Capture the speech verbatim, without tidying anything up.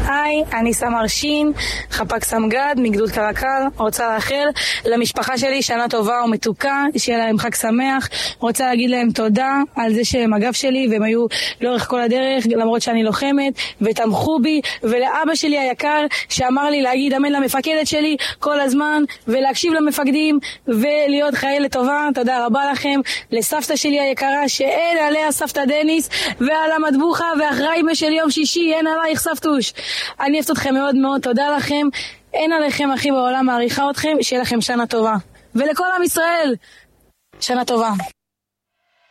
היי, אני סמר שין, חפ"ק סמג"ד מגדוד קרקל. רוצה לאחל למשפחה שלי שנה טובה ומתוקה, שיהיה להם חג שמח. רוצה להגיד להם תודה על זה שהם הגב שלי והם היו לאורך כל הדרך למרות שאני לוחמת ותמכו בי, ולאבא שלי היקר שאמר לי להגיד אמן למפקדת שלי כל הזמן ולהקשיב למפקדים ולהיות חיילת טובה. תודה רבה לכם. לסבתא שלי היקרה שאין עליה סבתא דניס, ועל המטבוחה ואחראי של יום שישי אין עלייך סבתוש. אני אוהבת אתכם מאוד מאוד, תודה לכם. אין עליכם הכי בעולם, מעריכה אתכם, שיהיה לכם שנה טובה, ולכל עם ישראל שנה טובה.